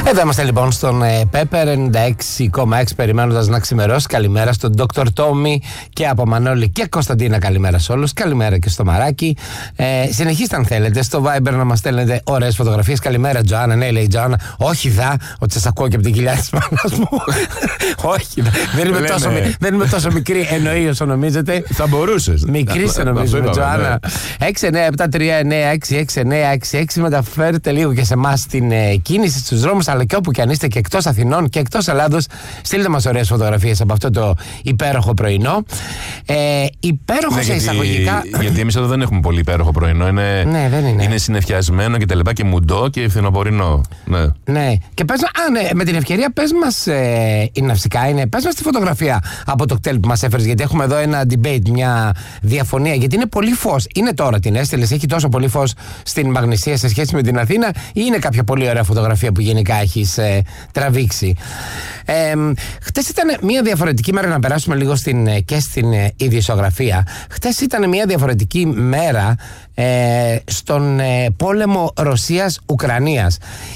Εδώ είμαστε λοιπόν στον Pepper 96,6 περιμένοντας να ξημερώσει. Καλημέρα στον Dr. Tommy και από Μανώλη και Κωνσταντίνα. Καλημέρα σε όλους. Καλημέρα και στο Μαράκι. Συνεχίστε αν θέλετε στο Viber να μας στέλνετε ωραίες φωτογραφίες. Καλημέρα Τζοάννα. Ναι, λέει η Τζοάννα. Όχι ότι σας ακούω και από την κοιλιά της μάνας μου. Όχι, δεν είμαι τόσο μικρή εννοεί όσο νομίζετε. Θα μπορούσες. Μικρή σε νομίζουμε Τζοάννα. 697-396-6966. Μεταφέρετε λίγο και σε εμάς την κίνηση στους δρόμους, αλλά και όπου και αν είστε και εκτός Αθηνών και εκτός Ελλάδος, στείλτε μας ωραίες φωτογραφίες από αυτό το υπέροχο πρωινό. Υπέροχο σε εισαγωγικά. Γιατί εμείς εδώ δεν έχουμε πολύ υπέροχο πρωινό. Ναι, δεν είναι. Είναι συννεφιασμένο και τα λοιπά και μουντό και φθινοπορεινό. Ναι. Και πες, με την ευκαιρία πες μας, η ναυσικά είναι, πες μας τη φωτογραφία από το κτέλ που μας έφερες, γιατί έχουμε εδώ ένα debate, μια διαφωνία, γιατί είναι πολύ φως. Είναι τώρα την έστειλες, έχει τόσο πολύ φως στην Μαγνησία σε σχέση με την Αθήνα, ή είναι κάποια πολύ ωραία φωτογραφία που γενικά έχεις τραβήξει? Χτες ήταν μια διαφορετική μέρα, να περάσουμε λίγο και στην ειδησιογραφία. Χτες ήταν μια διαφορετική μέρα στον πόλεμο Ρωσίας-Ουκρανίας.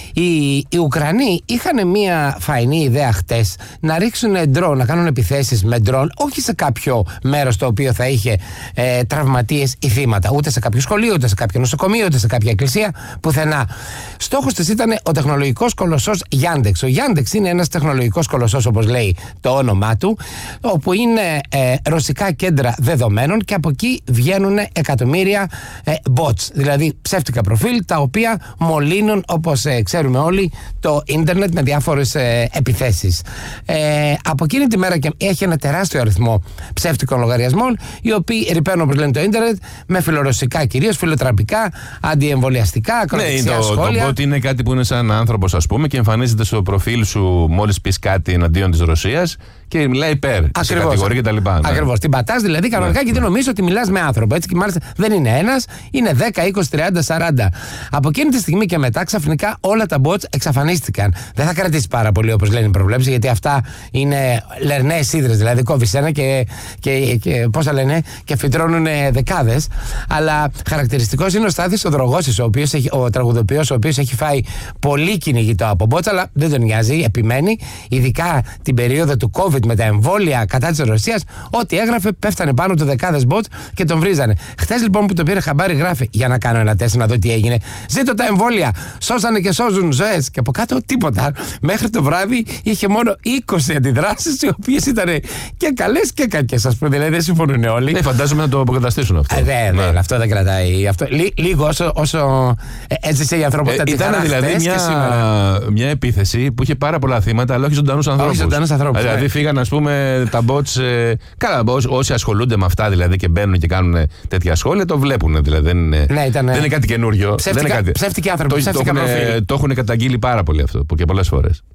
Οι Ουκρανοί είχαν μια φαϊνή ιδέα χτες να ρίξουν ντρόν, να κάνουν επιθέσεις με ντρόν, όχι σε κάποιο μέρος το οποίο θα είχε τραυματίες ή θύματα, ούτε σε κάποιο σχολείο, ούτε σε κάποιο νοσοκομείο, ούτε σε κάποια εκκλησία, πουθενά. Στόχος της ήταν ο τεχνολογικός κολοσσός Γιάντεξ. Ο Γιάντεξ είναι ένας τεχνολογικός κολοσσός, όπως λέει το όνομά του, όπου είναι ρωσικά κέντρα δεδομένων και από εκεί βγαίνουν εκατομμύρια bots, δηλαδή ψεύτικα προφίλ, τα οποία μολύνουν, όπως ξέρουμε όλοι, το ίντερνετ με διάφορες επιθέσεις. Από εκείνη τη μέρα και έχει ένα τεράστιο αριθμό ψεύτικων λογαριασμών, οι οποίοι ρηπαίνουν, όπως λένε, το ίντερνετ με φιλορωσικά, κυρίως φιλοτραπικά, αντιεμβολιαστικά, ακροδεξιά σχόλια. Το bot είναι κάτι που είναι σαν άνθρωπος, ας πούμε, και εμφανίζεται στο προφίλ σου μόλις πεις κάτι εναντίον της Ρωσίας και μιλάει υπέρ, σε κατηγορία κτλ. Ακριβώς. Την πατάς δηλαδή κανονικά, γιατί νομίζεις ότι μιλάς με άνθρωπο. Έτσι, και μάλιστα δεν είναι ένας, είναι 10, 20, 30, 40. Από εκείνη τη στιγμή και μετά ξαφνικά όλα τα bots εξαφανίστηκαν. Δεν θα κρατήσει πάρα πολύ, όπως λένε οι προβλέψεις, γιατί αυτά είναι λερναίες ύδρες. Δηλαδή κόβεις ένα και πώς θα λένε, και φυτρώνουν δεκάδες. Αλλά χαρακτηριστικός είναι ο Στάθης ο Δρογώσης, ο τραγουδοποιός, ο οποίος έχει φάει πολύ κυνηγητό από bots, αλλά δεν τον νοιάζει, επιμένει, ειδικά την περίοδο του COVID με τα εμβόλια κατά της Ρωσίας. Ό,τι έγραφε πέφτανε πάνω του δεκάδες bots και τον βρίζανε. Χθες λοιπόν που το πήρε χαμπάρι, γράφει: για να κάνω ένα τεστ να δω τι έγινε. Ζήτω τα εμβόλια. Σώσανε και σώζουν ζωές. Και από κάτω τίποτα. Μέχρι το βράδυ είχε μόνο 20 αντιδράσεις, οι οποίες ήταν και καλές και κακές, ας πούμε. Δηλαδή δεν συμφωνούν όλοι. Φαντάζομαι να το αποκαταστήσουν αυτό. Αυτό δεν κρατάει. Λίγο όσο έζησε η ανθρωπότητα τη χαρά. Ήταν δηλαδή μια επίθεση που είχε πάρα πολλά θύματα, αλλά όχι ζωντανούς ανθρώπους. Δηλαδή φύγαν, ας πούμε, τα bots. Καλά, όσοι ασχολούνται με αυτά δηλαδή και μπαίνουν και κάνουν τέτοια σχόλια, το βλέπουν. Δηλαδή δεν είναι κάτι καινούριο. Ψεύτικοι άνθρωποι. Το έχουν καταγγείλει πάρα πολύ αυτό και πολλές φορές.